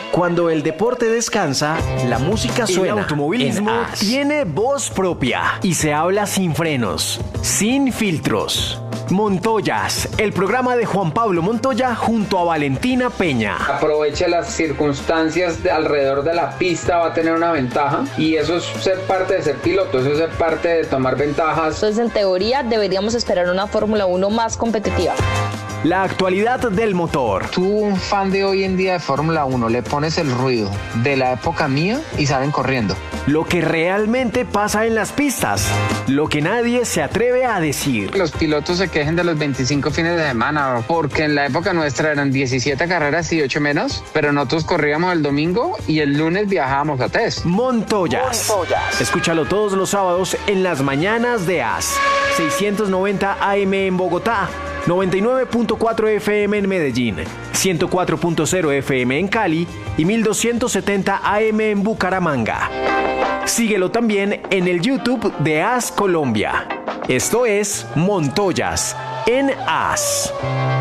Cuando el deporte descansa, la música suena. El automovilismo en AS. tiene voz propia Y se habla sin frenos, sin filtros. Montoyas, el programa de Juan Pablo Montoya junto a Valentina Peña. Aproveche las circunstancias alrededor de la pista, va a tener una ventaja, y eso es ser parte de ser piloto, eso es ser parte de tomar ventajas. Entonces, en teoría, deberíamos esperar una Fórmula 1 más competitiva. La actualidad del motor. Tú, un fan de hoy en día de Fórmula 1, le pones el ruido de la época mía y salen corriendo. Lo que realmente pasa en las pistas. Lo que nadie se atreve a decir. Los pilotos se quejen de los 25 fines de semana, porque en la época nuestra eran 17 carreras y 8 menos, pero nosotros corríamos el domingo y el lunes viajábamos a test. Montoyas. Escúchalo todos los sábados en las mañanas de AS. 690 AM en Bogotá, 99.4 FM en Medellín, 104.0 FM en Cali y 1270 AM en Bucaramanga. Síguelo también en el YouTube de AS Colombia. Esto es Montoyas en AS.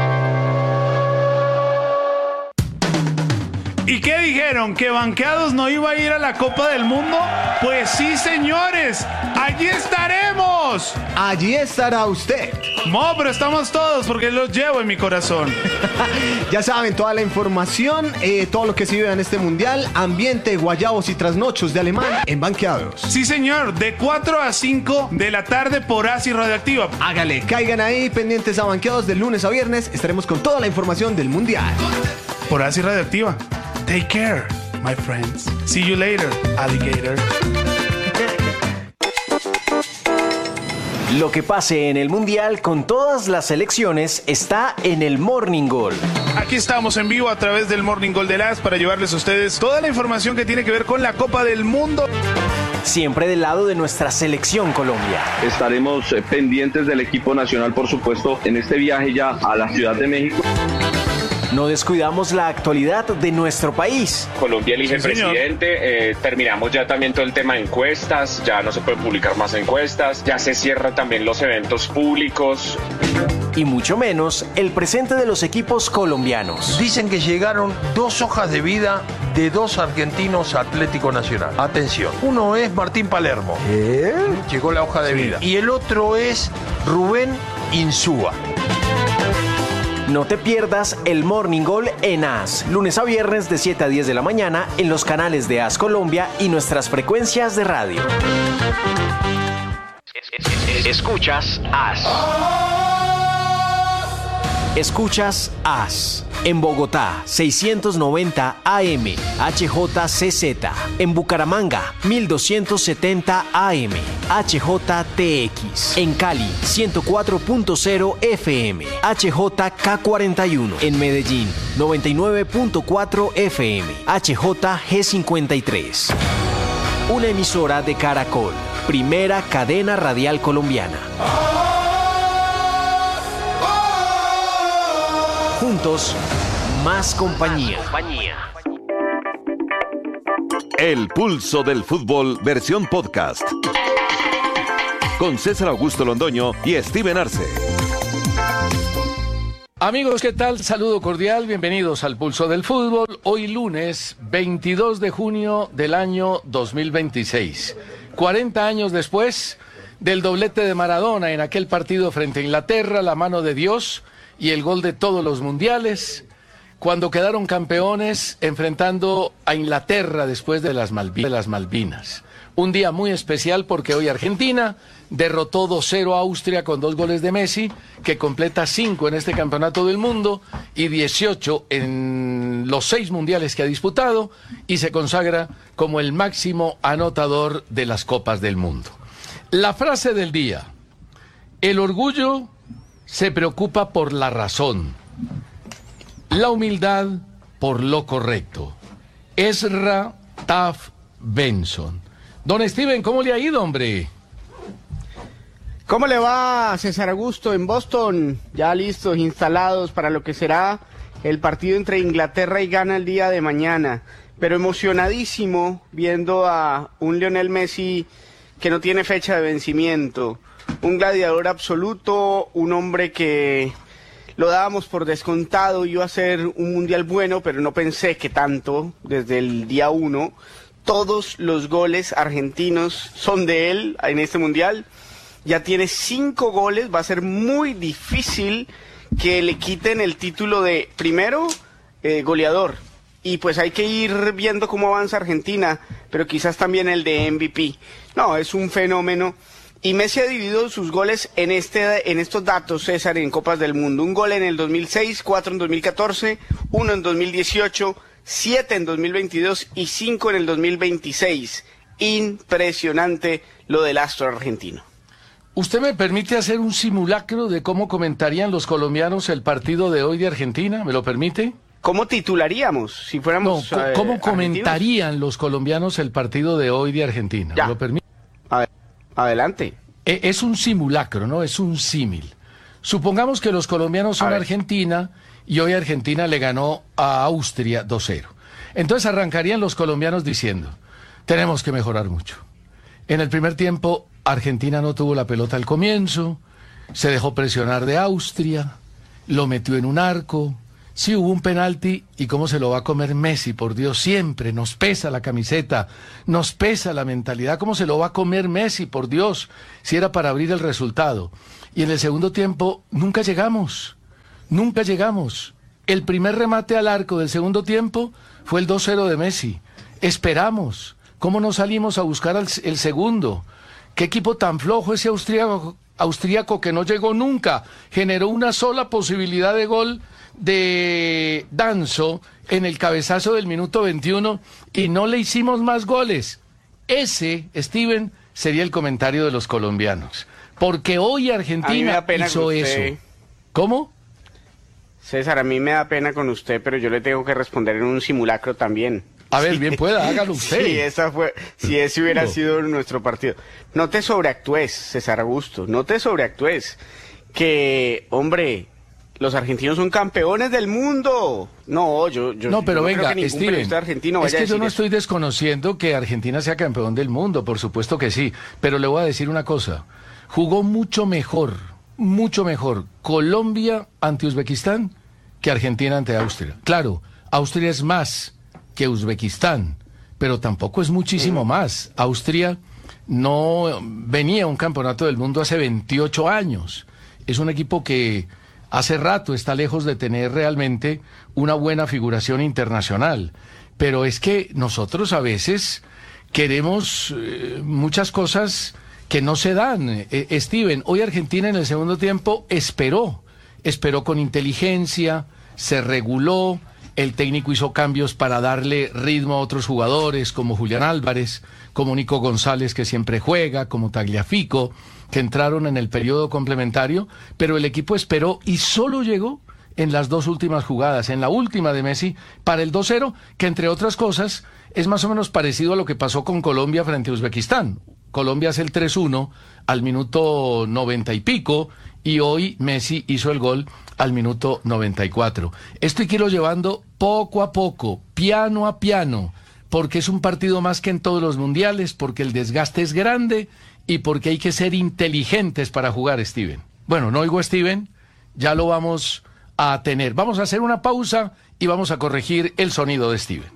¿Y qué dijeron? ¿Que Banqueados no iba a ir a la Copa del Mundo? Pues sí, señores, allí estaremos. Allí estará usted. No, pero estamos todos porque los llevo en mi corazón. Ya saben, toda la información, todo lo que se vive en este mundial, ambiente, guayabos y trasnochos de alemán en Banqueados. Sí, señor, de 4 a 5 de la tarde por ASI Radioactiva. Hágale, caigan ahí pendientes a Banqueados de lunes a viernes. Estaremos con toda la información del mundial. Por ASI Radioactiva. Take care, my friends. See you later, alligator. Lo que pase en el Mundial con todas las selecciones está en el Morning Goal. Aquí estamos en vivo a través del Morning Goal de AS para llevarles a ustedes toda la información que tiene que ver con la Copa del Mundo. Siempre del lado de nuestra selección Colombia. Estaremos pendientes del equipo nacional, por supuesto, en este viaje ya a la Ciudad de México. No descuidamos la actualidad de nuestro país. Colombia elige Sí, presidente, terminamos ya también todo el tema de encuestas, ya no se pueden publicar más encuestas, ya se cierran también los eventos públicos. Y mucho menos el presente de los equipos colombianos. Dicen que llegaron 2 hojas de vida de 2 argentinos a Atlético Nacional. Atención, uno es Martín Palermo. Llegó la hoja de vida. Y el otro es Rubén Insúa. No te pierdas el Morning Goal en AS, lunes a viernes de 7 a 10 de la mañana en los canales de AS Colombia y nuestras frecuencias de radio. Escuchas AS. Escuchas AS. En Bogotá, 690 AM, HJCZ. En Bucaramanga, 1270 AM, HJTX. En Cali, 104.0 FM, HJK41. En Medellín, 99.4 FM, HJG53. Una emisora de Caracol, primera cadena radial colombiana. Juntos, más compañía. El pulso del fútbol, versión podcast. Con César Augusto Londoño y Steven Arce. Amigos, ¿qué tal? Saludo cordial, bienvenidos al Pulso del Fútbol. Hoy lunes 22 de junio del año 2026. 40 años después del doblete de Maradona en aquel partido frente a Inglaterra, la mano de Dios y el gol de todos los mundiales, cuando quedaron campeones enfrentando a Inglaterra después de las Malvinas. Un día muy especial porque hoy Argentina derrotó 2-0 a Austria con 2 goles de Messi, que completa 5 en este campeonato del mundo y 18 en los 6 mundiales que ha disputado y se consagra como el máximo anotador de las Copas del Mundo. La frase del día: el orgullo se preocupa por la razón, la humildad por lo correcto. Ezra Taft Benson. Don Steven, ¿cómo le ha ido, hombre? ¿Cómo le va, César Augusto, en Boston? Ya listos, instalados para lo que será el partido entre Inglaterra y Ghana el día de mañana. Pero emocionadísimo viendo a un Lionel Messi que no tiene fecha de vencimiento. Un gladiador absoluto, un hombre que lo dábamos por descontado, iba a ser un mundial bueno, pero no pensé que tanto, desde el día 1, todos los goles argentinos son de él en este mundial. Ya tiene 5 goles, va a ser muy difícil que le quiten el título de, primero, goleador. Y pues hay que ir viendo cómo avanza Argentina, pero quizás también el de MVP. No, es un fenómeno. Y Messi ha dividido sus goles en estos datos, César, en Copas del Mundo. Un gol en el 2006, 4 en 2014, 1 en 2018, 7 en 2022 y 5 en el 2026. Impresionante lo del astro argentino. ¿Usted me permite hacer un simulacro de cómo comentarían los colombianos el partido de hoy de Argentina? ¿Me lo permite? ¿Cómo titularíamos si fuéramos No, ¿cómo comentarían los colombianos el partido de hoy de Argentina? Ya. ¿Me lo permite? Adelante. Es un simulacro, ¿no? Es un símil. Supongamos que los colombianos son Argentina y hoy Argentina le ganó a Austria 2-0. Entonces arrancarían los colombianos diciendo, tenemos que mejorar mucho. En el primer tiempo, Argentina no tuvo la pelota al comienzo, se dejó presionar de Austria, lo metió en un arco. Sí, hubo un penalti, y cómo se lo va a comer Messi, por Dios, siempre nos pesa la camiseta, nos pesa la mentalidad, cómo se lo va a comer Messi, por Dios, si era para abrir el resultado. Y en el segundo tiempo nunca llegamos. El primer remate al arco del segundo tiempo fue el 2-0 de Messi. Esperamos, ¿cómo no salimos a buscar el segundo? ¿Qué equipo tan flojo ese austríaco que no llegó nunca? Generó una sola posibilidad de gol de Danzo en el cabezazo del minuto 21 y no le hicimos más goles. Ese, Steven, sería el comentario de los colombianos. Porque hoy Argentina hizo eso. ¿Cómo? César, a mí me da pena con usted, pero yo le tengo que responder en un simulacro también. A ver, bien pueda, hágalo usted. Si ese hubiera sido nuestro partido. No te sobreactúes, César Augusto, no te sobreactúes. Que, hombre, los argentinos son campeones del mundo. No, no, pero venga, creo que Steven, argentino es que yo no estoy desconociendo que Argentina sea campeón del mundo, por supuesto que sí, pero le voy a decir una cosa, jugó mucho mejor Colombia ante Uzbekistán que Argentina ante Austria. Claro, Austria es más que Uzbekistán, pero tampoco es muchísimo más. Austria no venía a un campeonato del mundo hace 28 años. Es un equipo que hace rato está lejos de tener realmente una buena figuración internacional. Pero es que nosotros a veces queremos muchas cosas que no se dan. Steven, hoy Argentina en el segundo tiempo esperó con inteligencia, se reguló, el técnico hizo cambios para darle ritmo a otros jugadores como Julián Álvarez, como Nico González que siempre juega, como Tagliafico, que entraron en el periodo complementario, pero el equipo esperó y solo llegó en las 2 últimas jugadas, en la última de Messi, para el 2-0, que entre otras cosas es más o menos parecido a lo que pasó con Colombia frente a Uzbekistán. Colombia hace el 3-1 al minuto 90 y pico, y hoy Messi hizo el gol al minuto 94. Esto hay que irlo llevando poco a poco, piano a piano, porque es un partido más que en todos los mundiales, porque el desgaste es grande y porque hay que ser inteligentes para jugar, Steven. Bueno, no oigo a Steven, ya lo vamos a tener. Vamos a hacer una pausa y vamos a corregir el sonido de Steven.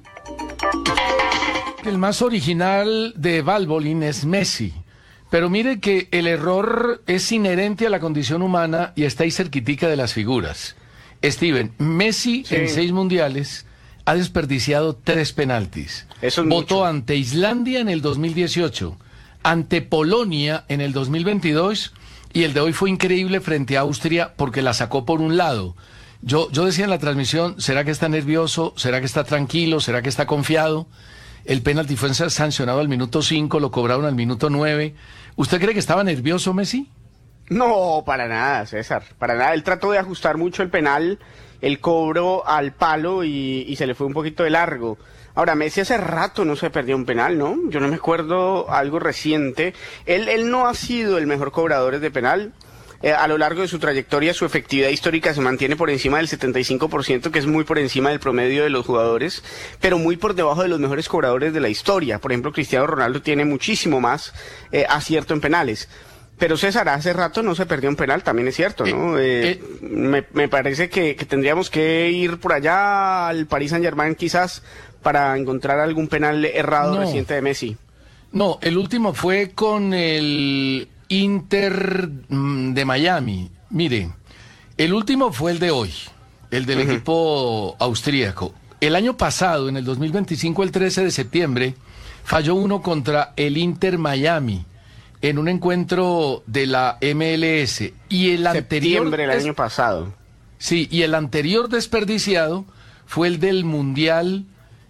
El más original de Valvoline es Messi. Pero mire que el error es inherente a la condición humana y está ahí cerquitica de las figuras. Steven, Messi en 6 mundiales ha desperdiciado 3 penaltis. Votó ante Islandia en el 2018, ante Polonia en el 2022 y el de hoy fue increíble frente a Austria porque la sacó por un lado. Yo decía en la transmisión, ¿será que está nervioso? ¿Será que está tranquilo? ¿Será que está confiado? El penalti fue sancionado al minuto 5, lo cobraron al minuto 9. ¿Usted cree que estaba nervioso Messi? No, para nada, César, para nada. Él trató de ajustar mucho el penal, el cobro al palo y se le fue un poquito de largo. Ahora, Messi hace rato no se perdió un penal, ¿no? Yo no me acuerdo algo reciente. Él no ha sido el mejor cobrador de penal. A lo largo de su trayectoria, su efectividad histórica se mantiene por encima del 75%, que es muy por encima del promedio de los jugadores, pero muy por debajo de los mejores cobradores de la historia. Por ejemplo, Cristiano Ronaldo tiene muchísimo más acierto en penales. Pero César, hace rato no se perdió un penal, también es cierto, ¿no? Me parece que tendríamos que ir por allá al Paris Saint-Germain quizás para encontrar algún penal errado reciente de Messi. No, el último fue con el Inter de Miami. Mire, el último fue el de hoy, el del equipo austríaco. El año pasado, en el 2025, el 13 de septiembre, falló uno contra el Inter Miami en un encuentro de la MLS. Y el anterior... Septiembre del año pasado. Sí, y el anterior desperdiciado fue el del Mundial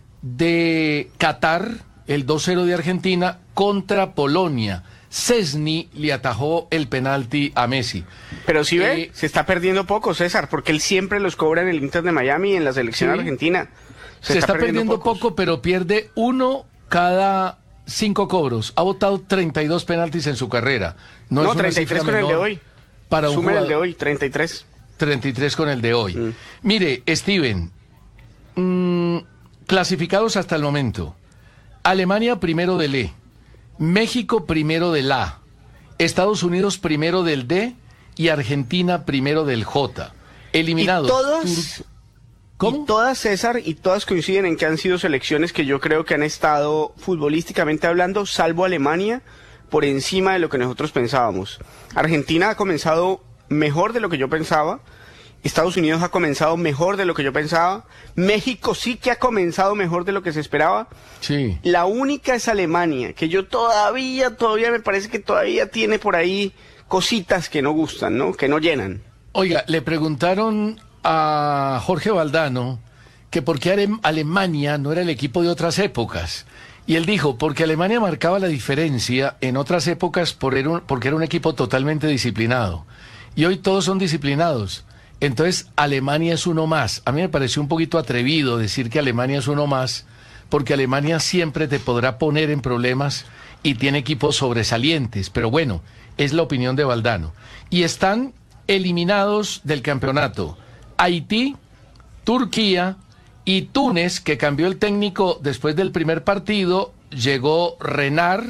de Qatar, el 2-0 de Argentina contra Polonia. Szczęsny le atajó el penalti a Messi. Pero si ve, se está perdiendo poco, César, porque él siempre los cobra en el Inter de Miami y en la selección argentina. Se está perdiendo poco, pero pierde uno cada 5 cobros. Ha botado 32 penaltis en su carrera. No, es 33 con el de hoy. Para un jugador, el de hoy, 33. 33 con el de hoy. Mire, Steven, clasificados hasta el momento. Alemania primero del E, México primero del A, Estados Unidos primero del D y Argentina primero del J. Eliminados. Y todos... ¿Cómo? Y todas, César, y todas coinciden en que han sido selecciones que yo creo que han estado futbolísticamente hablando, salvo Alemania, por encima de lo que nosotros pensábamos. Argentina ha comenzado mejor de lo que yo pensaba, Estados Unidos ha comenzado mejor de lo que yo pensaba, México sí que ha comenzado mejor de lo que se esperaba. Sí. La única es Alemania, que yo todavía me parece que todavía tiene por ahí cositas que no gustan, ¿no? Que no llenan. Oiga, le preguntaron a Jorge Valdano que por qué Alemania no era el equipo de otras épocas. Y él dijo, porque Alemania marcaba la diferencia en otras épocas porque era un equipo totalmente disciplinado. Y hoy todos son disciplinados. Entonces Alemania es uno más. A mí me pareció un poquito atrevido decir que Alemania es uno más, porque Alemania siempre te podrá poner en problemas y tiene equipos sobresalientes. Pero bueno, es la opinión de Valdano. Y están eliminados del campeonato Haití, Turquía y Túnez, que cambió el técnico después del primer partido. Llegó Renard,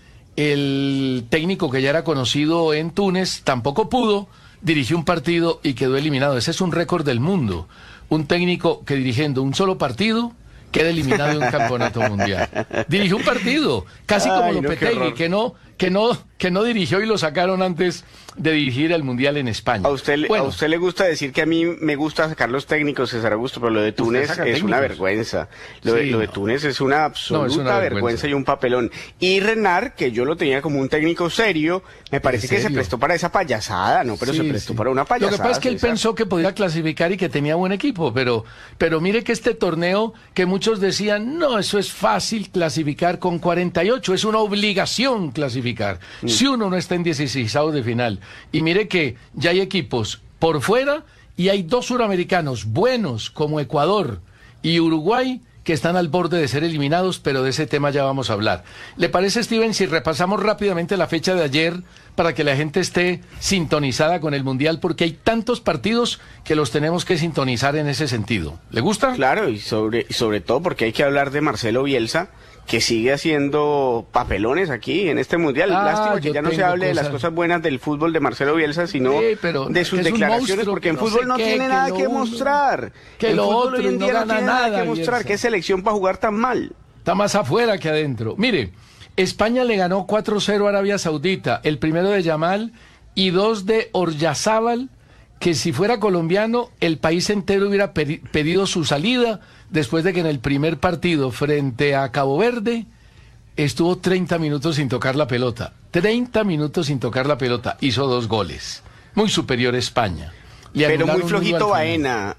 el técnico que ya era conocido en Túnez, tampoco pudo, dirigió un partido y quedó eliminado. Ese es un récord del mundo. Un técnico que dirigiendo un solo partido queda eliminado de un campeonato mundial. Dirigió un partido, casi como Lopetegui, que no dirigió y lo sacaron antes de dirigir el Mundial en España. A usted le gusta decir que a mí me gusta sacar los técnicos, César Augusto, pero lo de Túnez es una vergüenza. Lo de Túnez es una absoluta vergüenza y un papelón. Y Renard, que yo lo tenía como un técnico serio, me parece que se prestó para esa payasada, ¿no? Pero se prestó para una payasada. Lo que pasa es que él pensó que podía clasificar y que tenía buen equipo, pero mire que este torneo, que muchos decían, no, eso es fácil clasificar con 48, es una obligación clasificar. Si uno no está en 16avos de final. Y mire que ya hay equipos por fuera y hay 2 suramericanos buenos como Ecuador y Uruguay que están al borde de ser eliminados, pero de ese tema ya vamos a hablar. ¿Le parece, Steven, si repasamos rápidamente la fecha de ayer para que la gente esté sintonizada con el Mundial? Porque hay tantos partidos que los tenemos que sintonizar en ese sentido. ¿Le gusta? Claro, y sobre todo porque hay que hablar de Marcelo Bielsa, que sigue haciendo papelones aquí en este Mundial. Lástima que ya no se hable de las cosas buenas del fútbol de Marcelo Bielsa, sino de sus declaraciones, porque en fútbol no tiene nada que mostrar. Que lo otro hoy en día no tiene nada que mostrar. ¿Qué selección para jugar tan mal? Está más afuera que adentro. Mire, España le ganó 4-0 a Arabia Saudita, el primero de Yamal y 2 de Oryazábal, que si fuera colombiano, el país entero hubiera pedido su salida, después de que en el primer partido frente a Cabo Verde estuvo 30 minutos sin tocar la pelota. 30 minutos sin tocar la pelota. Hizo 2 goles. Muy superior España. Pero muy flojito Baena.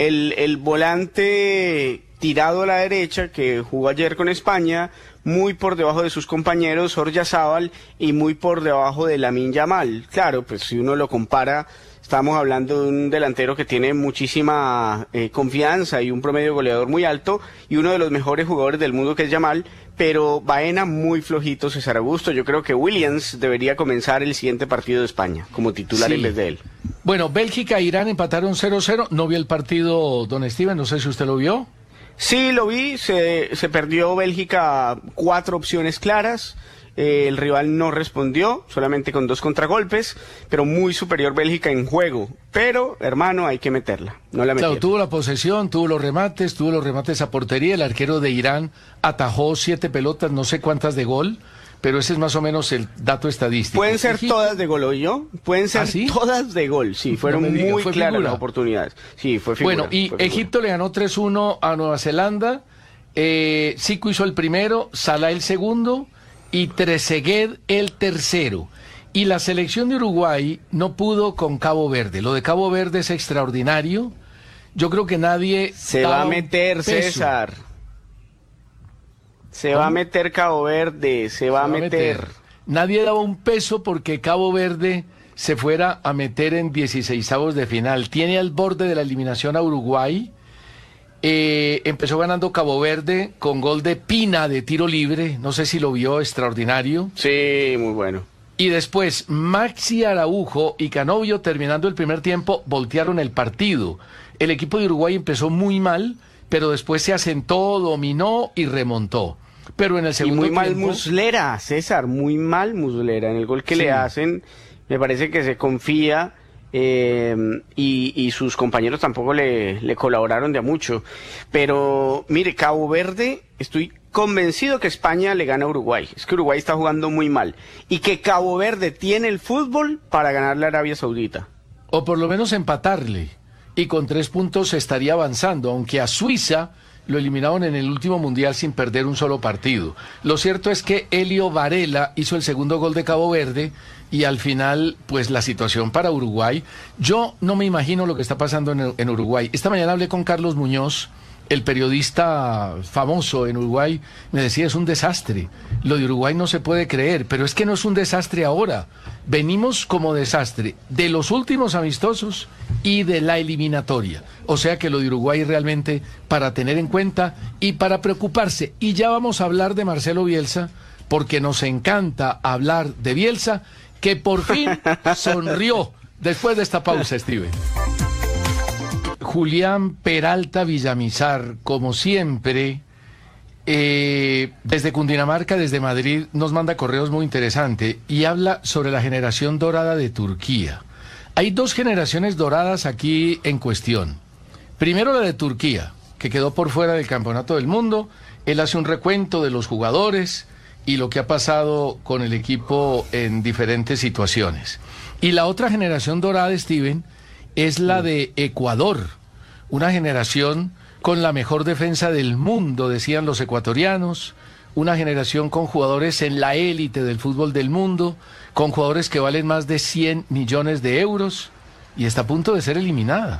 El volante tirado a la derecha que jugó ayer con España, muy por debajo de sus compañeros Oryazábal y muy por debajo de Lamine Yamal. Claro, pues si uno lo compara, estamos hablando de un delantero que tiene muchísima confianza y un promedio goleador muy alto y uno de los mejores jugadores del mundo, que es Yamal, pero Baena muy flojito, César Augusto. Yo creo que Williams debería comenzar el siguiente partido de España como titular en vez de él. Bueno, Bélgica e Irán empataron 0-0. No vi el partido, don Steven, no sé si usted lo vio. Sí, lo vi, se perdió Bélgica 4 opciones claras. El rival no respondió, solamente con 2 contragolpes, pero muy superior Bélgica en juego. Pero, hermano, hay que meterla. No la metieron. Claro, tuvo la posesión, tuvo los remates a portería. El arquero de Irán atajó 7 pelotas, no sé cuántas de gol, pero ese es más o menos el dato estadístico. Pueden ser todas de gol, ¿o yo? Pueden ser ¿sí? todas de gol, sí, fueron muy claras las oportunidades. Sí, fue figura. Bueno, y Egipto le ganó 3-1 a Nueva Zelanda. Zico hizo el primero, Salah el segundo y Trezeguet el tercero. Y la selección de Uruguay no pudo con Cabo Verde. Lo de Cabo Verde es extraordinario. Yo creo que nadie... Se va a meter, César. Se va a meter Cabo Verde, se va a meter. Nadie daba un peso porque Cabo Verde se fuera a meter en 16avos de final. Tiene al borde de la eliminación a Uruguay. Empezó ganando Cabo Verde con gol de Pina de tiro libre. No sé si lo vio, extraordinario. Sí, muy bueno. Y después Maxi Araujo y Canovio, terminando el primer tiempo, voltearon el partido. El equipo de Uruguay empezó muy mal, pero después se asentó, dominó y remontó. Pero en el segundo tiempo... muy mal Muslera, César, muy mal Muslera. En el gol que le hacen, me parece que se confía y sus compañeros tampoco le colaboraron de a mucho. Pero, mire, Cabo Verde, estoy convencido que España le gana a Uruguay. Es que Uruguay está jugando muy mal. Y que Cabo Verde tiene el fútbol para ganarle a Arabia Saudita. O por lo menos empatarle. Y con 3 puntos se estaría avanzando, aunque a Suiza lo eliminaron en el último mundial sin perder un solo partido. Lo cierto es que Elio Varela hizo el segundo gol de Cabo Verde y al final, pues la situación para Uruguay, yo no me imagino lo que está pasando en Uruguay. Esta mañana hablé con Carlos Muñoz, el periodista famoso en Uruguay, me decía, es un desastre. Lo de Uruguay no se puede creer, pero es que no es un desastre ahora. Venimos como desastre de los últimos amistosos y de la eliminatoria. O sea que lo de Uruguay realmente para tener en cuenta y para preocuparse. Y ya vamos a hablar de Marcelo Bielsa, porque nos encanta hablar de Bielsa, que por fin sonrió después de esta pausa, Steven. Julián Peralta Villamizar, como siempre, desde Cundinamarca, desde Madrid, nos manda correos muy interesantes y habla sobre la generación dorada de Turquía. Hay 2 generaciones doradas aquí en cuestión. Primero la de Turquía, que quedó por fuera del Campeonato del Mundo. Él hace un recuento de los jugadores y lo que ha pasado con el equipo en diferentes situaciones. Y la otra generación dorada, Steven, es la de Ecuador, una generación con la mejor defensa del mundo, decían los ecuatorianos, una generación con jugadores en la élite del fútbol del mundo, con jugadores que valen más de 100 millones de euros, y está a punto de ser eliminada.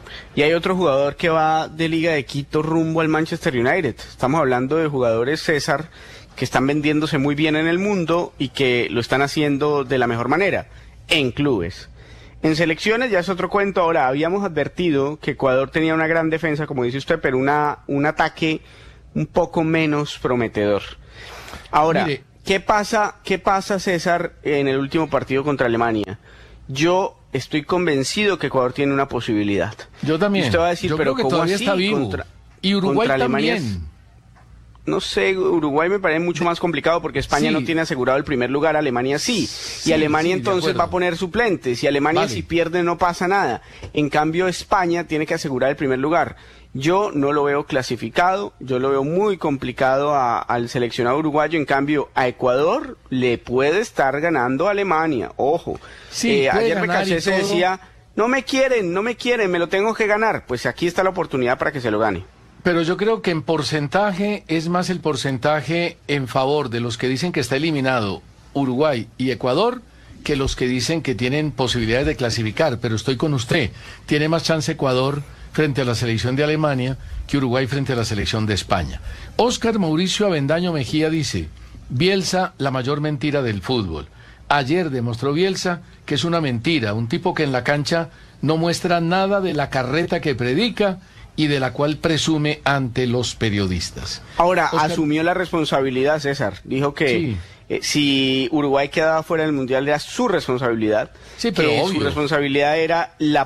Y hay otro jugador que va de Liga de Quito rumbo al Manchester United. Estamos hablando de jugadores, César, que están vendiéndose muy bien en el mundo y que lo están haciendo de la mejor manera, en clubes. En selecciones ya es otro cuento. Ahora, habíamos advertido que Ecuador tenía una gran defensa, como dice usted, pero un ataque un poco menos prometedor. Ahora, mire, ¿qué pasa, César, en el último partido contra Alemania? Yo estoy convencido que Ecuador tiene una posibilidad. Yo también. Y usted va a decir, yo pero creo que ¿cómo todavía así? Está vivo. Y Uruguay también. No sé, Uruguay me parece mucho más complicado porque España no tiene asegurado el primer lugar, Alemania sí. Y Alemania entonces va a poner suplentes. Y Alemania si pierde no pasa nada. En cambio España tiene que asegurar el primer lugar. Yo no lo veo clasificado, yo lo veo muy complicado al seleccionado uruguayo. En cambio a Ecuador le puede estar ganando a Alemania. Ojo, ayer Becachese se decía, no me quieren, me lo tengo que ganar. Pues aquí está la oportunidad para que se lo gane. Pero yo creo que en porcentaje es más el porcentaje en favor de los que dicen que está eliminado Uruguay y Ecuador que los que dicen que tienen posibilidades de clasificar. Pero estoy con usted, tiene más chance Ecuador frente a la selección de Alemania que Uruguay frente a la selección de España. Óscar Mauricio Avendaño Mejía dice, Bielsa, la mayor mentira del fútbol. Ayer demostró Bielsa que es una mentira, un tipo que en la cancha no muestra nada de la carreta que predica y de la cual presume ante los periodistas. Ahora, asumió la responsabilidad, César. Dijo que si Uruguay quedaba fuera del Mundial era su responsabilidad. Sí, pero que obvio. Su responsabilidad era la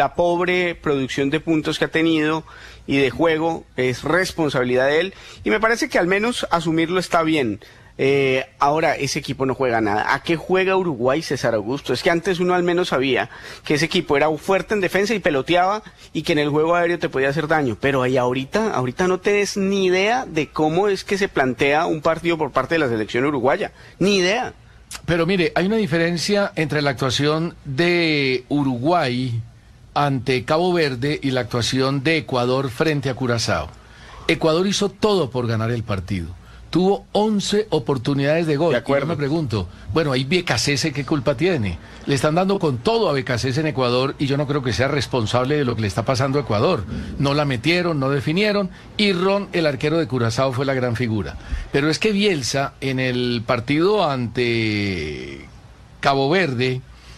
pobre producción de puntos que ha tenido y de juego, es responsabilidad de él. Y me parece que al menos asumirlo está bien. Ahora ese equipo no juega nada. ¿A qué juega Uruguay, César Augusto? Es que antes uno al menos sabía que ese equipo era fuerte en defensa y peloteaba y que en el juego aéreo te podía hacer daño. Pero ahí ahorita no tenés ni idea de cómo es que se plantea un partido por parte de la selección uruguaya. Ni idea. Pero mire, hay una diferencia entre la actuación de Uruguay ante Cabo Verde y la actuación de Ecuador frente a Curazao. Ecuador hizo todo por ganar el partido. Tuvo 11 oportunidades de gol. De acuerdo. Y yo me pregunto, bueno, ahí BKC, ¿qué culpa tiene? Le están dando con todo a BKC en Ecuador y yo no creo que sea responsable de lo que le está pasando a Ecuador. No la metieron, no definieron y Ron, el arquero de Curazao, fue la gran figura. Pero es que Bielsa, en el partido ante Cabo Verde,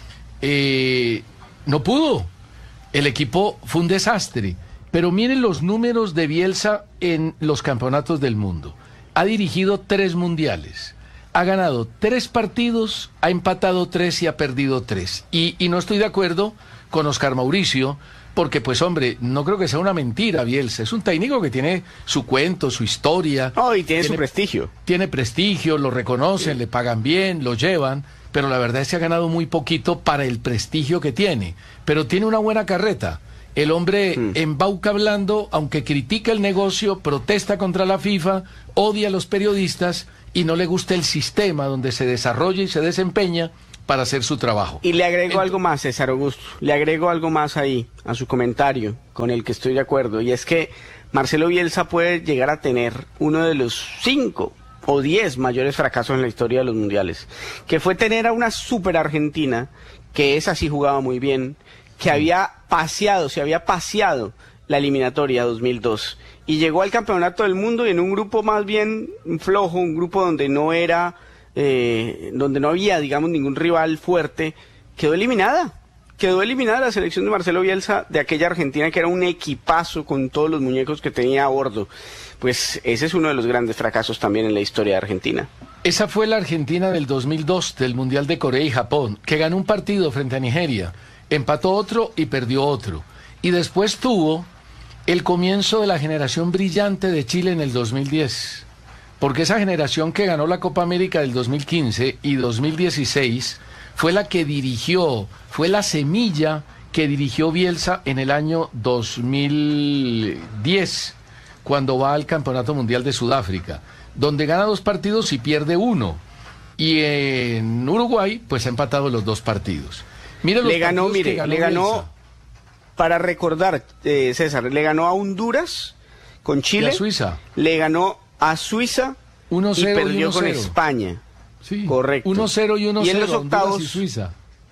no pudo. El equipo fue un desastre. Pero miren los números de Bielsa en los campeonatos del mundo. Ha dirigido 3 mundiales, ha ganado 3 partidos, ha empatado 3 y ha perdido 3. Y no estoy de acuerdo con Oscar Mauricio, porque pues hombre, no creo que sea una mentira Bielsa. Es un técnico que tiene su cuento, su historia. Y tiene su prestigio. Tiene prestigio, lo reconocen, sí. Le pagan bien, lo llevan, pero la verdad es que ha ganado muy poquito para el prestigio que tiene. Pero tiene una buena carreta. El hombre embauca hablando, aunque critica el negocio, protesta contra la FIFA, odia a los periodistas y no le gusta el sistema donde se desarrolla y se desempeña para hacer su trabajo. Y le agrego algo más, César Augusto, le agrego algo más ahí, a su comentario, con el que estoy de acuerdo, y es que Marcelo Bielsa puede llegar a tener uno de los 5 o 10 mayores fracasos en la historia de los mundiales, que fue tener a una super Argentina, que esa sí jugaba muy bien, que se había paseado la eliminatoria 2002 y llegó al campeonato del mundo y en un grupo más bien flojo, un grupo donde no había, digamos, ningún rival fuerte, quedó eliminada la selección de Marcelo Bielsa de aquella Argentina que era un equipazo con todos los muñecos que tenía a bordo. Pues ese es uno de los grandes fracasos también en la historia de Argentina. Esa fue la Argentina del 2002, del Mundial de Corea y Japón, que ganó un partido frente a Nigeria, empató otro y perdió otro. Y después tuvo el comienzo de la generación brillante de Chile en el 2010. Porque esa generación que ganó la Copa América del 2015 y 2016 fue la que dirigió, fue la semilla que dirigió Bielsa en el año 2010, cuando va al Campeonato Mundial de Sudáfrica, donde gana 2 partidos y pierde 1. Y en Uruguay, pues ha empatado los 2 partidos. Le ganó, para recordar, César, le ganó a Honduras con Chile, y a Suiza. Le ganó a Suiza 1-0 y perdió 1-0. con España. Sí, correcto. 1-0 y 1-0. Y en los octavos, y Suiza.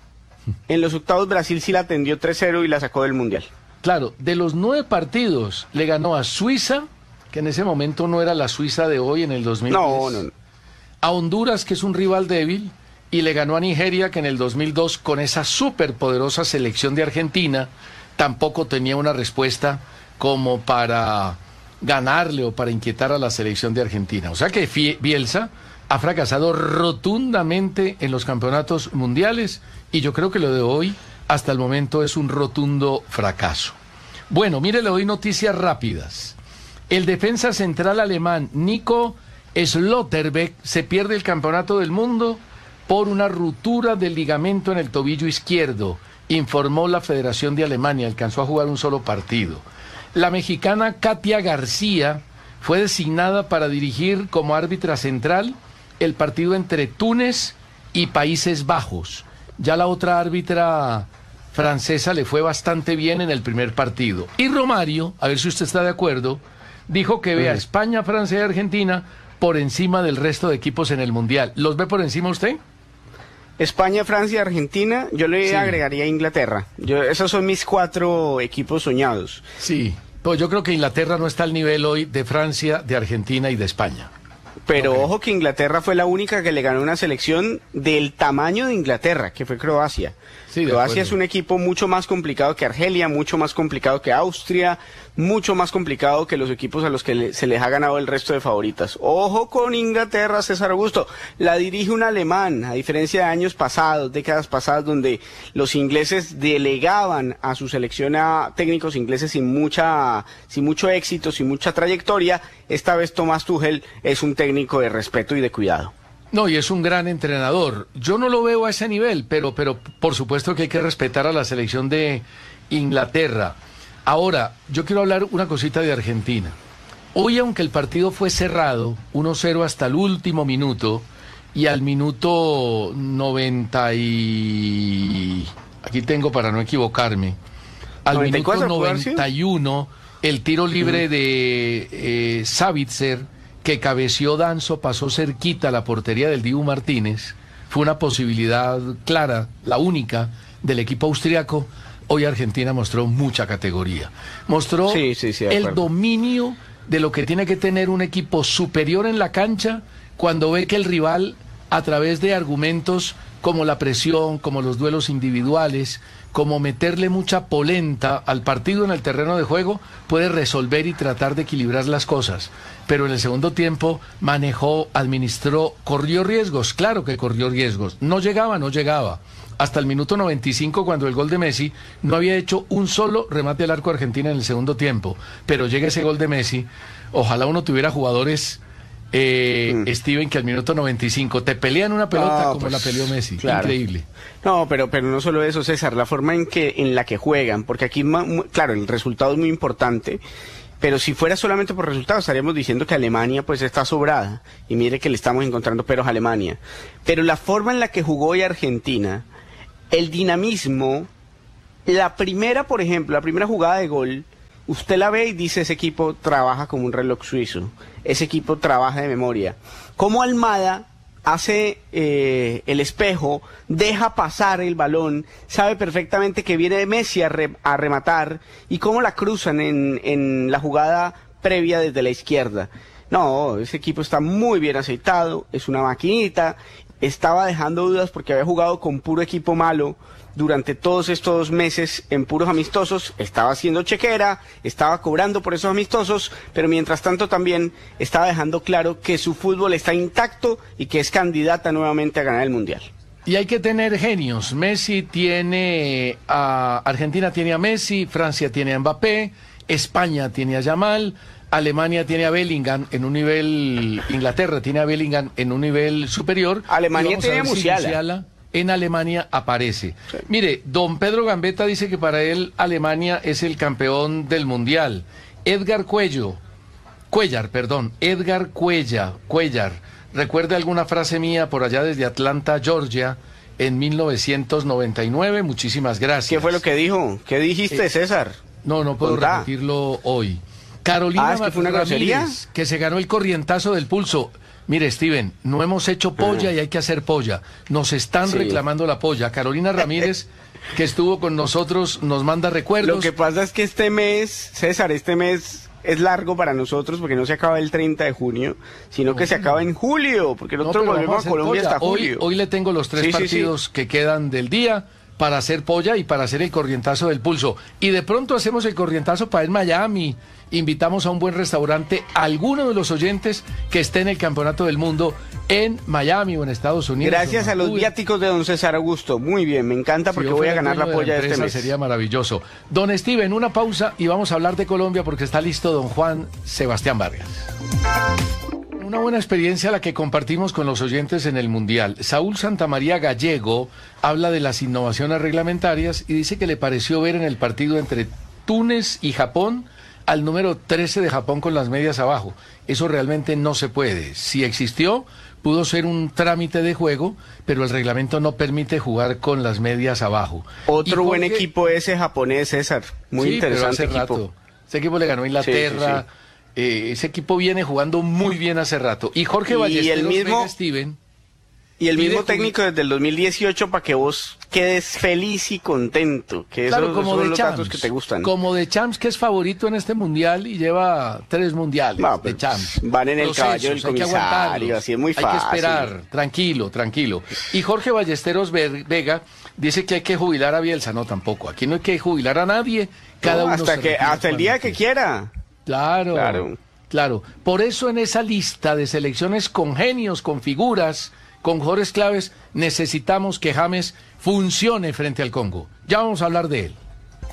En los octavos Brasil sí la atendió 3-0 y la sacó del Mundial. Claro, de los 9 partidos le ganó a Suiza, que en ese momento no era la Suiza de hoy en el 2010. No. A Honduras, que es un rival débil, y le ganó a Nigeria, que en el 2002, con esa superpoderosa selección de Argentina, tampoco tenía una respuesta como para ganarle o para inquietar a la selección de Argentina. O sea que Bielsa ha fracasado rotundamente en los campeonatos mundiales y yo creo que lo de hoy, hasta el momento, es un rotundo fracaso. Bueno, mire, le doy noticias rápidas. El defensa central alemán Nico Schlotterbeck se pierde el campeonato del mundo por una ruptura del ligamento en el tobillo izquierdo, informó la Federación de Alemania. Alcanzó a jugar un solo partido. La mexicana Katia García fue designada para dirigir como árbitra central el partido entre Túnez y Países Bajos. Ya la otra árbitra francesa le fue bastante bien en el primer partido. Y Romario, a ver si usted está de acuerdo, dijo que ve a España, Francia y Argentina por encima del resto de equipos en el Mundial. ¿Los ve por encima usted? España, Francia, Argentina, yo le agregaría Inglaterra. Esos son mis 4 equipos soñados. Sí, pues yo creo que Inglaterra no está al nivel hoy de Francia, de Argentina y de España. Pero ojo que Inglaterra fue la única que le ganó una selección del tamaño de Inglaterra, que fue Croacia. Sí, Croacia es un equipo mucho más complicado que Argelia, mucho más complicado que Austria, mucho más complicado que los equipos a los que se les ha ganado el resto de favoritas. Ojo con Inglaterra, César Augusto. La dirige un alemán, a diferencia de años pasados, décadas pasadas, donde los ingleses delegaban a su selección a técnicos ingleses sin mucho éxito, sin mucha trayectoria. Esta vez Thomas Tuchel es un técnico técnico de respeto y de cuidado. No, y es un gran entrenador. Yo no lo veo a ese nivel, pero por supuesto que hay que respetar a la selección de Inglaterra. Ahora, yo quiero hablar una cosita de Argentina. Hoy, aunque el partido fue cerrado, 1-0 hasta el último minuto, y al minuto 90 y... aquí tengo para no equivocarme, al 94, minuto 91, el tiro libre de Savitzer, que cabeció Danzo, pasó cerquita a la portería del Dibu Martínez, fue una posibilidad clara, la única, del equipo austriaco. Hoy Argentina mostró mucha categoría, mostró el dominio de lo que tiene que tener un equipo superior en la cancha cuando ve que el rival, a través de argumentos como la presión, como los duelos individuales, como meterle mucha polenta al partido en el terreno de juego, puede resolver y tratar de equilibrar las cosas. Pero en el segundo tiempo manejó, administró, corrió riesgos, claro que corrió riesgos, no llegaba. Hasta el minuto 95, cuando el gol de Messi, no había hecho un solo remate al arco Argentina en el segundo tiempo. Pero llega ese gol de Messi, ojalá uno tuviera jugadores, Steven, que al minuto 95 te pelean una pelota como la peleó Messi. Claro. Increíble. No, pero no solo eso, César, la forma en la que juegan, porque aquí, claro, el resultado es muy importante. Pero si fuera solamente por resultados, estaríamos diciendo que Alemania pues está sobrada. Y mire que le estamos encontrando peros a Alemania. Pero la forma en la que jugó hoy Argentina, el dinamismo, la primera, por ejemplo, la primera jugada de gol, usted la ve y dice, ese equipo trabaja como un reloj suizo. Ese equipo trabaja de memoria. Como Almada hace el espejo, deja pasar el balón, sabe perfectamente que viene Messi a rematar, y cómo la cruzan en la jugada previa desde la izquierda. No, ese equipo está muy bien aceitado, es una maquinita, estaba dejando dudas porque había jugado con puro equipo malo durante todos estos meses en puros amistosos, estaba haciendo chequera, estaba cobrando por esos amistosos, pero mientras tanto también estaba dejando claro que su fútbol está intacto y que es candidata nuevamente a ganar el Mundial. Y hay que tener genios. Messi tiene a... Argentina tiene a Messi, Francia tiene a Mbappé, España tiene a Yamal, Alemania tiene a Bellingham en un nivel... Inglaterra tiene a Bellingham en un nivel superior. Alemania tiene a Musiala. En Alemania aparece. Sí. Mire, don Pedro Gambetta dice que para él Alemania es el campeón del Mundial. Edgar Cuellar, ¿recuerda alguna frase mía por allá desde Atlanta, Georgia, en 1999? Muchísimas gracias. ¿Qué fue lo que dijo? ¿Qué dijiste, César? No puedo repetirlo hoy. Carolina ¿es que fue una grosería? Que se ganó el corrientazo del pulso. Mire, Steven, no hemos hecho polla y hay que hacer polla. Nos están reclamando la polla. Carolina Ramírez, que estuvo con nosotros, nos manda recuerdos. Lo que pasa es que este mes, César, es largo para nosotros porque no se acaba el 30 de junio, sino que se acaba en julio, porque nosotros volvemos a Colombia hasta julio. Hoy le tengo los 3 partidos que quedan del día para hacer polla y para hacer el corrientazo del pulso. Y de pronto hacemos el corrientazo para ir a Miami. Invitamos a un buen restaurante a alguno de los oyentes que esté en el Campeonato del Mundo en Miami o en Estados Unidos. Gracias a los viáticos de don César Augusto. Muy bien, me encanta porque voy a ganar la polla de este mes. Sería maravilloso. Don Steven, una pausa y vamos a hablar de Colombia porque está listo don Juan Sebastián Vargas. Una buena experiencia la que compartimos con los oyentes en el Mundial. Saúl Santamaría Gallego habla de las innovaciones reglamentarias y dice que le pareció ver en el partido entre Túnez y Japón al número 13 de Japón con las medias abajo. Eso realmente no se puede. Si existió, pudo ser un trámite de juego, pero el reglamento no permite jugar con las medias abajo. Otro buen equipo ese japonés, César. Muy interesante equipo. Rato. Ese equipo le ganó a Inglaterra. Ese equipo viene jugando muy bien hace rato. Y Jorge Ballesteros Vega, Steven... Y el mismo técnico desde el 2018 para que vos quedes feliz y contento, que claro, esos son los datos que te gustan. Como de Champs, que es favorito en este mundial y lleva 3 mundiales de Champs. Van en el caballo del comisario, así es muy fácil. Hay que esperar, tranquilo. Y Jorge Ballesteros Vega dice que hay que jubilar a Bielsa. No, tampoco. Aquí no hay que jubilar a nadie. Cada uno hasta el día que quiera. Claro. Por eso en esa lista de selecciones con genios, con figuras, con jugadores claves, necesitamos que James funcione frente al Congo. Ya vamos a hablar de él.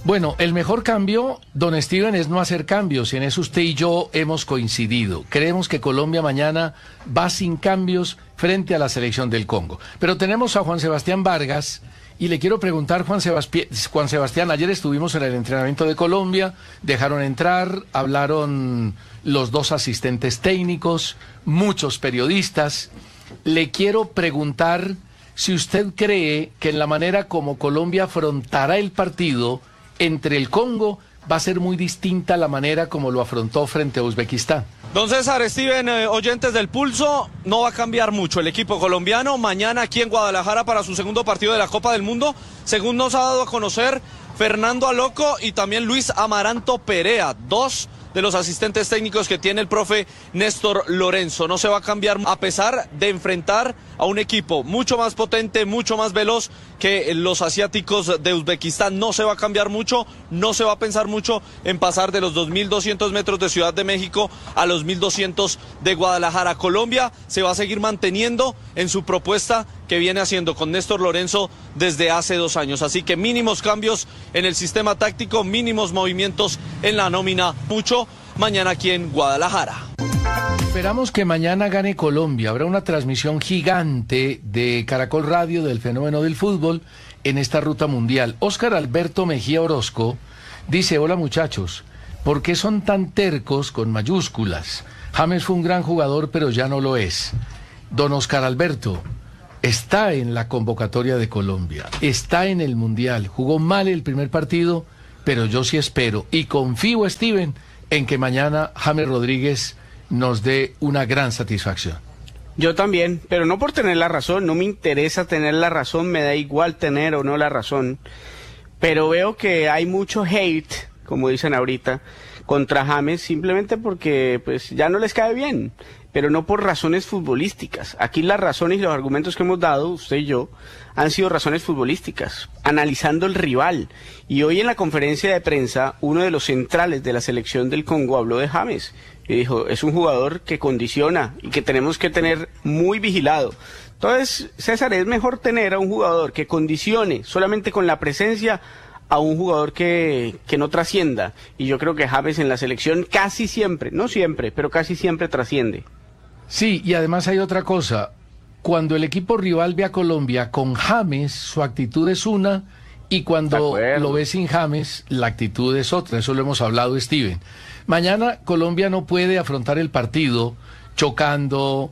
Bueno, el mejor cambio, don Steven, es no hacer cambios. Y en eso usted y yo hemos coincidido. Creemos que Colombia mañana va sin cambios frente a la selección del Congo. Pero tenemos a Juan Sebastián Vargas y le quiero preguntar, Juan Sebastián, ayer estuvimos en el entrenamiento de Colombia, dejaron entrar, hablaron los dos asistentes técnicos, muchos periodistas. Le quiero preguntar si usted cree que en la manera como Colombia afrontará el partido entre el Congo va a ser muy distinta a la manera como lo afrontó frente a Uzbekistán. Don César, Steven, oyentes del Pulso, no va a cambiar mucho el equipo colombiano mañana aquí en Guadalajara para su segundo partido de la Copa del Mundo, según nos ha dado a conocer Fernando Aloco y también Luis Amaranto Perea, dos de los asistentes técnicos que tiene el profe Néstor Lorenzo. No se va a cambiar a pesar de enfrentar a un equipo mucho más potente, mucho más veloz que los asiáticos de Uzbekistán. No se va a cambiar mucho, no se va a pensar mucho en pasar de los 2.200 metros de Ciudad de México a los 1.200 de Guadalajara. Colombia se va a seguir manteniendo en su propuesta que viene haciendo con Néstor Lorenzo desde hace 2 años. Así que mínimos cambios en el sistema táctico, mínimos movimientos en la nómina, mucho mañana aquí en Guadalajara. Esperamos que mañana gane Colombia. Habrá una transmisión gigante de Caracol Radio del fenómeno del fútbol en esta ruta mundial. Óscar Alberto Mejía Orozco dice: hola muchachos, ¿por qué son tan tercos con mayúsculas? James fue un gran jugador, pero ya no lo es. Don Óscar Alberto está en la convocatoria de Colombia, está en el Mundial, jugó mal el primer partido, pero yo sí espero y confío, Steven, en que mañana James Rodríguez nos dé una gran satisfacción. Yo también, pero no por tener la razón, no me interesa tener la razón, me da igual tener o no la razón, pero veo que hay mucho hate, como dicen ahorita, contra James simplemente porque pues ya no les cae bien, pero no por razones futbolísticas. Aquí las razones y los argumentos que hemos dado, usted y yo, han sido razones futbolísticas, analizando el rival. Y hoy en la conferencia de prensa, uno de los centrales de la selección del Congo habló de James y dijo, es un jugador que condiciona y que tenemos que tener muy vigilado. Entonces, César, es mejor tener a un jugador que condicione solamente con la presencia a un jugador que no trascienda. Y yo creo que James en la selección casi siempre, no siempre, pero casi siempre trasciende. Sí, y además hay otra cosa. Cuando el equipo rival ve a Colombia con James, su actitud es una, y cuando lo ve sin James, la actitud es otra. Eso lo hemos hablado, Steven. Mañana Colombia no puede afrontar el partido chocando,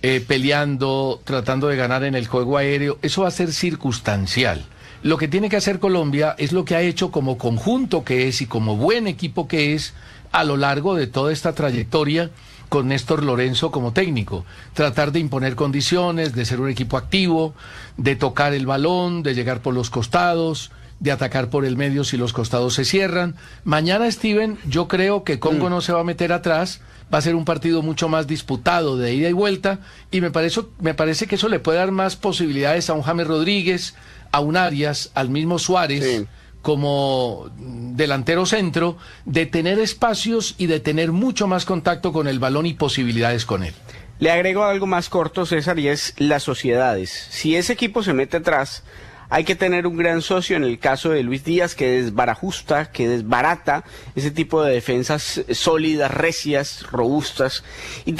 peleando, tratando de ganar en el juego aéreo. Eso va a ser circunstancial. Lo que tiene que hacer Colombia es lo que ha hecho como conjunto que es y como buen equipo que es a lo largo de toda esta trayectoria con Néstor Lorenzo como técnico. Tratar de imponer condiciones, de ser un equipo activo, de tocar el balón, de llegar por los costados, de atacar por el medio si los costados se cierran. Mañana, Steven, yo creo que Congo no se va a meter atrás, va a ser un partido mucho más disputado de ida y vuelta, y me parece que eso le puede dar más posibilidades a un James Rodríguez, a un Arias, al mismo Suárez, sí, como delantero centro, de tener espacios y de tener mucho más contacto con el balón y posibilidades con él. Le agrego algo más corto, César, y es las sociedades. Si ese equipo se mete atrás, hay que tener un gran socio en el caso de Luis Díaz, que desbarajusta, que desbarata ese tipo de defensas sólidas, recias, robustas. Y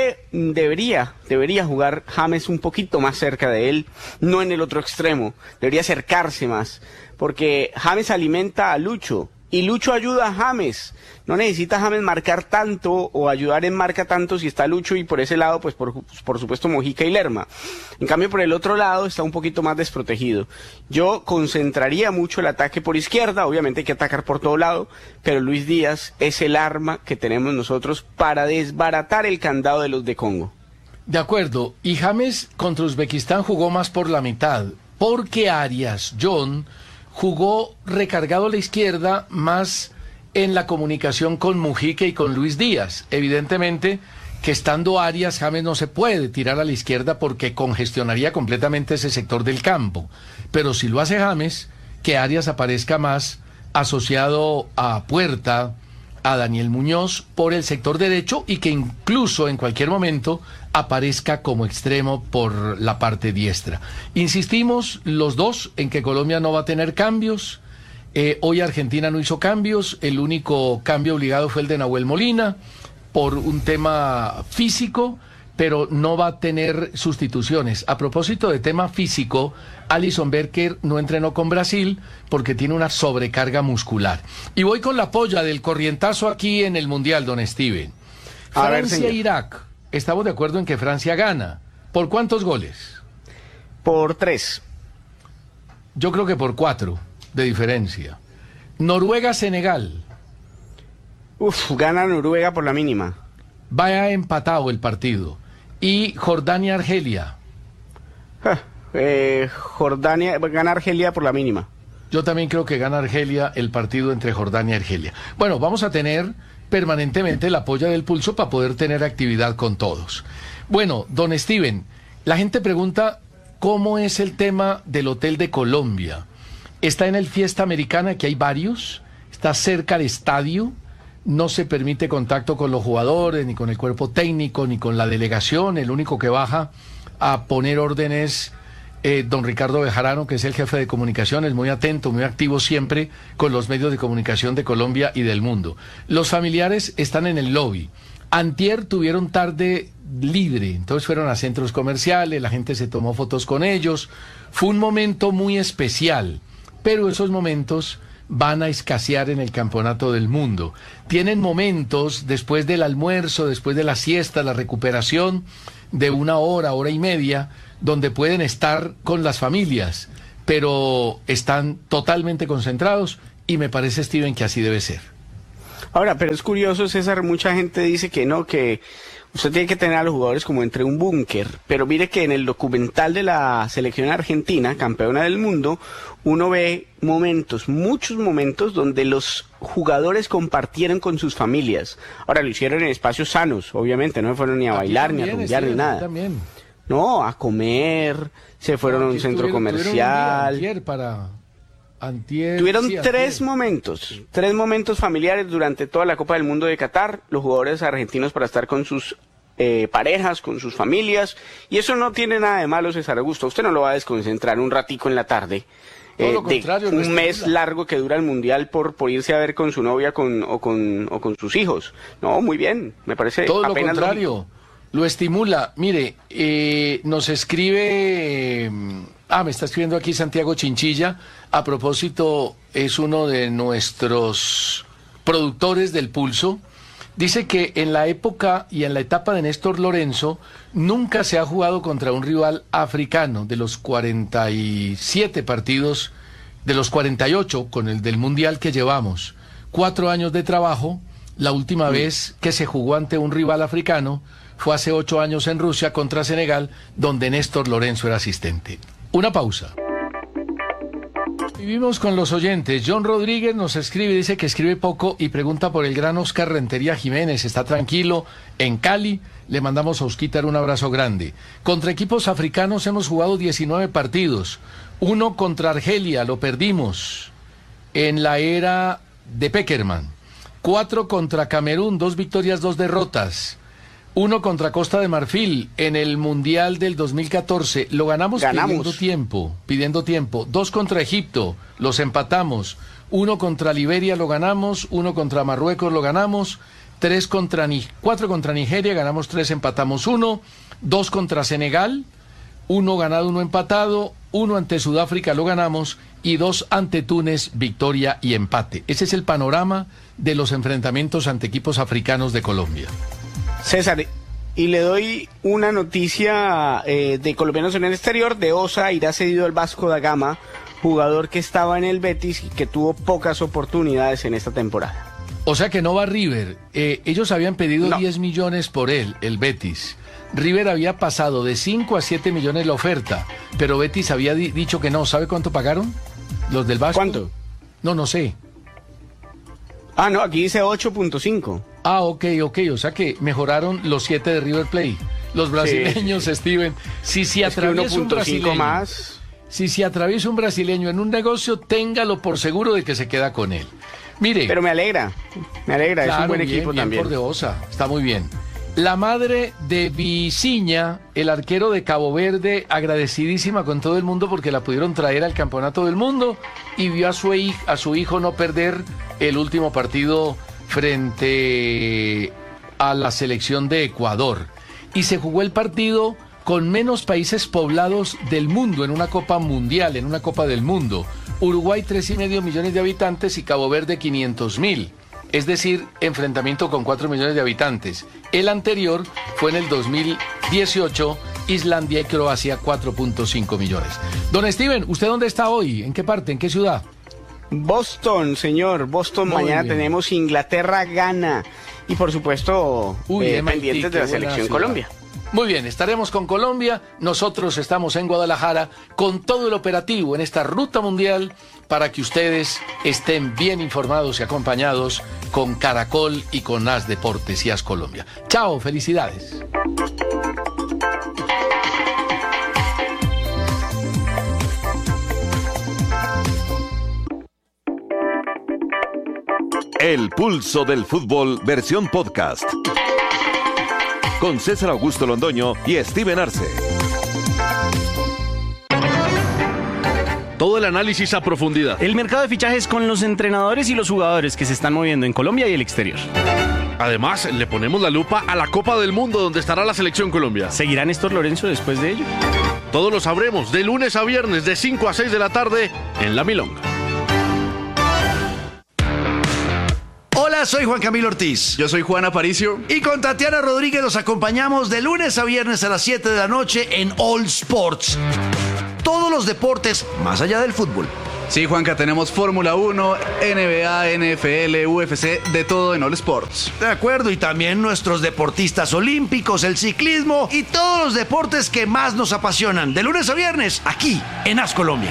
debería jugar James un poquito más cerca de él, no en el otro extremo. Debería acercarse más, porque James alimenta a Lucho. Y Lucho ayuda a James. No necesita James marcar tanto o ayudar en marca tanto si está Lucho, y por ese lado, pues por supuesto Mojica y Lerma. En cambio, por el otro lado está un poquito más desprotegido. Yo concentraría mucho el ataque por izquierda, obviamente hay que atacar por todo lado, pero Luis Díaz es el arma que tenemos nosotros para desbaratar el candado de los de Congo. De acuerdo, y James contra Uzbekistán jugó más por la mitad, porque Arias, John, jugó recargado a la izquierda, más en la comunicación con Mujica y con Luis Díaz. Evidentemente que estando Arias, James no se puede tirar a la izquierda porque congestionaría completamente ese sector del campo. Pero si lo hace James, que Arias aparezca más asociado a Puerta, a Daniel Muñoz por el sector derecho, y que incluso en cualquier momento aparezca como extremo por la parte diestra. Insistimos los dos en que Colombia no va a tener cambios, Hoy Argentina no hizo cambios, el único cambio obligado fue el de Nahuel Molina por un tema físico, pero no va a tener sustituciones. A propósito de tema físico, Alisson Becker no entrenó con Brasil porque tiene una sobrecarga muscular. Y voy con la polla del corrientazo aquí en el Mundial, don Steven. Francia-Irak. Estamos de acuerdo en que Francia gana. ¿Por cuántos goles? Por 3. Yo creo que por 4 de diferencia. Noruega-Senegal. Gana Noruega por la mínima. Vaya empatado el partido. Y Jordania-Argelia. Jordania, gana Argelia por la mínima. Yo también creo que gana Argelia el partido entre Jordania y Argelia. Bueno, vamos a tener permanentemente la polla del pulso para poder tener actividad con todos. Bueno, don Steven, la gente pregunta cómo es el tema del Hotel de Colombia. Está en el Fiesta Americana, que hay varios, está cerca del estadio, no se permite contacto con los jugadores, ni con el cuerpo técnico, ni con la delegación. El único que baja a poner órdenes don Ricardo Bejarano, que es el jefe de comunicaciones, muy atento, muy activo siempre con los medios de comunicación de Colombia y del mundo. Los familiares están en el lobby. Antier tuvieron tarde libre, entonces fueron a centros comerciales, la gente se tomó fotos con ellos. Fue un momento muy especial, pero esos momentos van a escasear en el Campeonato del Mundo. Tienen momentos después del almuerzo, después de la siesta, la recuperación de 1 hora, hora y media, donde pueden estar con las familias, pero están totalmente concentrados y me parece, Steven, que así debe ser. Ahora, pero es curioso, César, mucha gente dice que no, que usted tiene que tener a los jugadores como entre un búnker, pero mire que en el documental de la selección argentina, campeona del mundo, uno ve momentos, muchos momentos donde los jugadores compartieron con sus familias. Ahora, lo hicieron en espacios sanos, obviamente, no se fueron ni a bailar, ni a rumbear, ni nada. También. No, a comer, se fueron a un centro comercial. Tuvieron sí, 3 momentos familiares durante toda la Copa del Mundo de Qatar, los jugadores argentinos para estar con sus parejas, con sus familias, y eso no tiene nada de malo, César Augusto. Usted no lo va a desconcentrar un ratico en la tarde. Todo lo contrario, un mes largo que dura el Mundial por irse a ver con su novia o con sus hijos. No, muy bien, me parece todo apenas lo contrario. Lógico. Lo estimula. Mire, nos escribe... me está escribiendo aquí Santiago Chinchilla. A propósito, es uno de nuestros productores del Pulso. Dice que en la época y en la etapa de Néstor Lorenzo nunca se ha jugado contra un rival africano. De los 47 partidos, de los 48 con el del Mundial que llevamos, 4 años de trabajo, la última vez que se jugó ante un rival africano fue hace 8 años en Rusia contra Senegal, donde Néstor Lorenzo era asistente. Una pausa. Vivimos con los oyentes. John Rodríguez nos escribe, dice que escribe poco y pregunta por el gran Oscar Rentería Jiménez. Está tranquilo en Cali. Le mandamos a Osquitar un abrazo grande. Contra equipos africanos hemos jugado 19 partidos. 1 contra Argelia, lo perdimos en la era de Peckerman. 4 contra Camerún, 2 victorias, 2 derrotas. 1 contra Costa de Marfil en el Mundial del 2014. Lo ganamos. Pidiendo tiempo. 2 contra Egipto, los empatamos. 1 contra Liberia, lo ganamos. 1 contra Marruecos, lo ganamos. 4 contra Nigeria, ganamos 3, empatamos 1. 2 contra Senegal, 1 ganado, 1 empatado. 1 ante Sudáfrica, lo ganamos. Y 2 ante Túnez, victoria y empate. Ese es el panorama de los enfrentamientos ante equipos africanos de Colombia. César, y le doy una noticia de colombianos en el exterior. De Osa irá cedido al Vasco da Gama, jugador que estaba en el Betis y que tuvo pocas oportunidades en esta temporada. O sea que no va River. Ellos habían pedido 10 millones por él, el Betis. River había pasado de 5 a 7 millones la oferta, pero Betis había dicho que no. ¿Sabe cuánto pagaron los del Vasco? ¿Cuánto? No sé. No, aquí dice 8.5. Ok, o sea que mejoraron los 7 de River Plate. Los brasileños, sí. Steven, si atraviesa un brasileño más. Si se atraviesa un brasileño en un negocio, téngalo por seguro de que se queda con él. Mire. Pero me alegra, claro, es un buen equipo bien también. Por de Osa, está muy bien. La madre de Viciña, el arquero de Cabo Verde, agradecidísima con todo el mundo porque la pudieron traer al Campeonato del Mundo y vio a su hijo no perder el último partido frente a la selección de Ecuador. Y se jugó el partido con menos países poblados del mundo en una Copa Mundial, en una Copa del Mundo. Uruguay 3,5 millones de habitantes y Cabo Verde 500.000. Es decir, enfrentamiento con 4 millones de habitantes. El anterior fue en el 2018, Islandia y Croacia 4.5 millones. Don Steven, ¿usted dónde está hoy? ¿En qué parte? ¿En qué ciudad? Boston, señor. Boston, Muy mañana bien. tenemos Inglaterra-Ghana. Y por supuesto, pendientes de la selección Colombia. Muy bien, estaremos con Colombia. Nosotros estamos en Guadalajara con todo el operativo en esta ruta mundial para que ustedes estén bien informados y acompañados con Caracol y con As Deportes y As Colombia. Chao, felicidades. El pulso del fútbol versión podcast. Con César Augusto Londoño y Steven Arce. Todo el análisis a profundidad. El mercado de fichajes con los entrenadores y los jugadores que se están moviendo en Colombia y el exterior. Además, le ponemos la lupa a la Copa del Mundo donde estará la selección Colombia. ¿Seguirá Néstor Lorenzo después de ello? Todo lo sabremos de lunes a viernes de 5 a 6 de la tarde en La Milonga. Hola, soy Juan Camilo Ortiz. Yo soy Juan Aparicio. Y con Tatiana Rodríguez los acompañamos de lunes a viernes a las 7 de la noche en All Sports. Todos los deportes más allá del fútbol. Sí, Juanca, tenemos Fórmula 1, NBA, NFL, UFC, de todo en All Sports. De acuerdo, y también nuestros deportistas olímpicos, el ciclismo y todos los deportes que más nos apasionan. De lunes a viernes, aquí en As Colombia.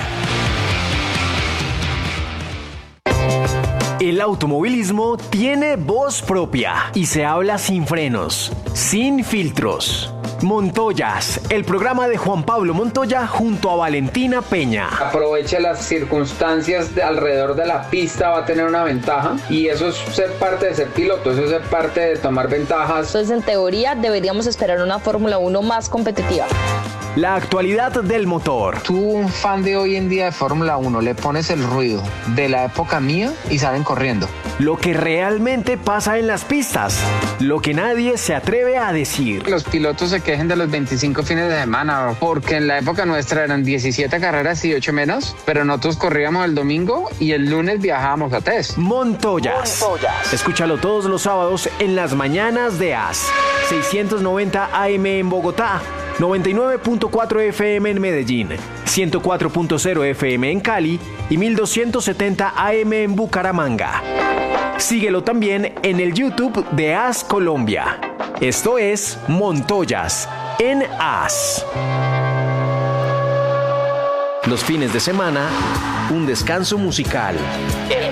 El automovilismo tiene voz propia y se habla sin frenos, sin filtros. Montoyas, el programa de Juan Pablo Montoya junto a Valentina Peña. Aproveche las circunstancias alrededor de la pista, va a tener una ventaja y eso es ser parte de ser piloto, eso es ser parte de tomar ventajas. Entonces, en teoría, deberíamos esperar una Fórmula 1 más competitiva. La actualidad del motor. Tú, un fan de hoy en día de Fórmula 1, le pones el ruido de la época mía y salen corriendo. Lo que realmente pasa en las pistas, lo que nadie se atreve a decir. Los pilotos se quejen de los 25 fines de semana, porque en la época nuestra eran 17 carreras y 8 menos, pero nosotros corríamos el domingo y el lunes viajábamos a test. Montoyas. Escúchalo todos los sábados en las mañanas de AS. 690 AM en Bogotá. 99.4 FM en Medellín, 104.0 FM en Cali y 1270 AM en Bucaramanga. Síguelo también en el YouTube de AS Colombia. Esto es Montoyas en AS. Los fines de semana, un descanso musical.